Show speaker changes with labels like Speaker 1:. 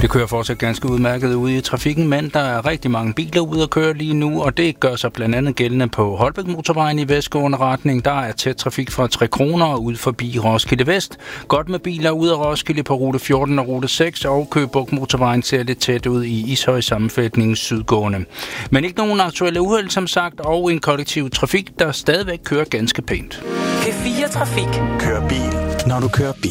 Speaker 1: Det kører fortsat ganske udmærket ude i trafikken, men der er rigtig mange biler ude at køre lige nu, og det gør sig blandt andet gældende på Holbæk Motorvejen i vestgående retning. Der er tæt trafik fra 3 Kroner og ud forbi Roskilde Vest. Godt med biler ud af Roskilde på rute 14 og rute 6, og Køge Bugt Motorvejen ser lidt tæt ud i Ishøj sammenflætningen sydgående. Men ikke nogen aktuelle uheld som sagt, og en kollektiv trafik, der stadigvæk kører ganske pænt.
Speaker 2: P4 Trafik.
Speaker 3: Kør bil, når du kører bil.